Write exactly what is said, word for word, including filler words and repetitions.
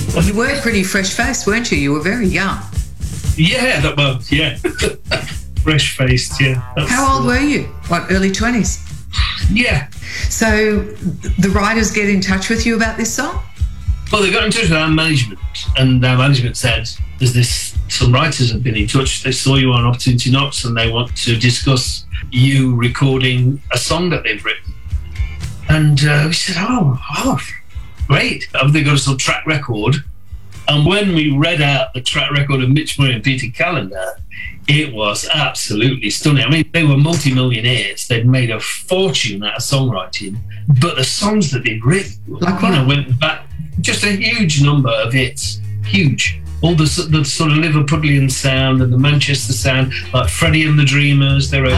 You were pretty fresh-faced, weren't you? You were very young. Yeah, that was, yeah. Fresh-faced, yeah. That's, How old were you? What, early twenties? Yeah. So the writers get in touch with you about this song? Well, they got in touch with our management, and our management said, there's this, some writers have been in touch, they saw you on Opportunity Knocks, and they want to discuss you recording a song that they've written. And uh, we said, oh, oh, great. Have they got us on track record? And when we read out the track record of Mitch Murray and Peter Callender, it was absolutely stunning. I mean, they were multi-millionaires. They'd made a fortune out of songwriting, but the songs that they'd written, Like you know, what? went back just a huge number of hits. Huge. All the, the sort of Liverpudlian sound and the Manchester sound, like Freddie and the Dreamers. They wrote